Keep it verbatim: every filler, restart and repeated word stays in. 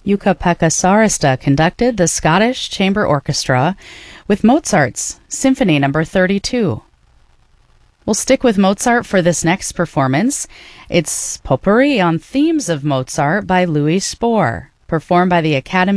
Jukka-Pekka Saarista conducted the Scottish Chamber Orchestra with Mozart's Symphony Number thirty-two. We'll stick with Mozart for this next performance. It's Potpourri on Themes of Mozart by Louis Spohr, performed by the Academy